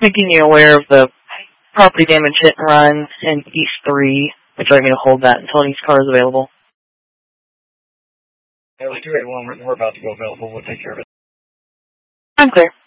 making you aware of the property damage hit and run in East 3. Would you like me to hold that until East car is available? Yeah, it was 281. We're about to go available. We'll take care of it. I'm clear.